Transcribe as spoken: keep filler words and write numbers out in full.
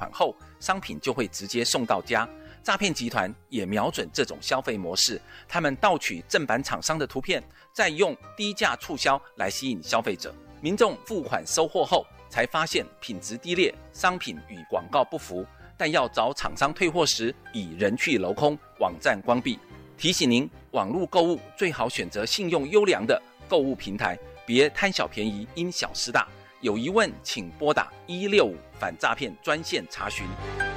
款后，商品就会直接送到家。诈骗集团也瞄准这种消费模式，他们盗取正版厂商的图片，再用低价促销来吸引消费者。民众付款收货后，才发现品质低劣，商品与广告不符，但要找厂商退货时已人去楼空，网站关闭。提醒您，网络购物最好选择信用优良的购物平台，别贪小便宜，因小失大。有疑问请拨打一六五反诈骗专线查询。